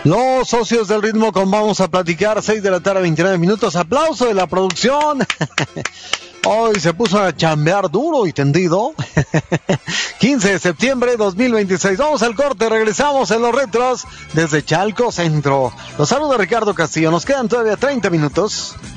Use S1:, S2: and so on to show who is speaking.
S1: Los socios del ritmo con Vamos a Platicar, 6 de la tarde, 29 minutos. Aplauso de la producción. Hoy se puso a chambear duro y tendido. 15 de septiembre de 2026. Vamos al corte, regresamos en los retros desde Chalco Centro. Los saluda Ricardo Castillo. Nos quedan todavía 30 minutos.